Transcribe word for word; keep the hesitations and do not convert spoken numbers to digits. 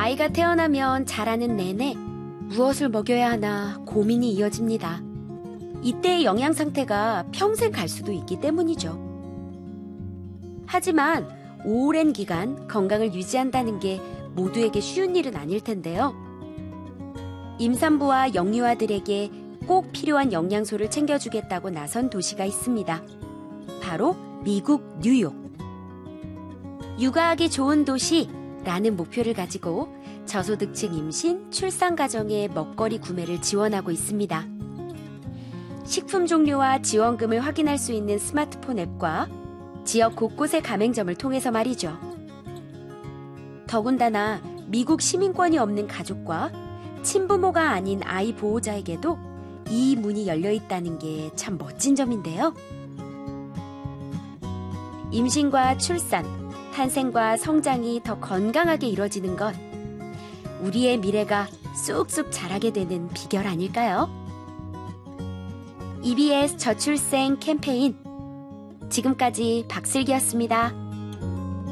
아이가 태어나면 자라는 내내 무엇을 먹여야 하나 고민이 이어집니다. 이때의 영양 상태가 평생 갈 수도 있기 때문이죠. 하지만 오랜 기간 건강을 유지한다는 게 모두에게 쉬운 일은 아닐 텐데요. 임산부와 영유아들에게 꼭 필요한 영양소를 챙겨주겠다고 나선 도시가 있습니다. 바로 미국 뉴욕. 육아하기 좋은 도시라는 목표를 가지고 저소득층 임신, 출산 가정의 먹거리 구매를 지원하고 있습니다. 식품 종류와 지원금을 확인할 수 있는 스마트폰 앱과 지역 곳곳의 가맹점을 통해서 말이죠. 더군다나 미국 시민권이 없는 가족과 친부모가 아닌 아이 보호자에게도 이 문이 열려 있다는 게 참 멋진 점인데요. 임신과 출산, 탄생과 성장이 더 건강하게 이뤄지는 건 우리의 미래가 쑥쑥 자라게 되는 비결 아닐까요? 이비에스 저출생 캠페인 지금까지 박슬기였습니다.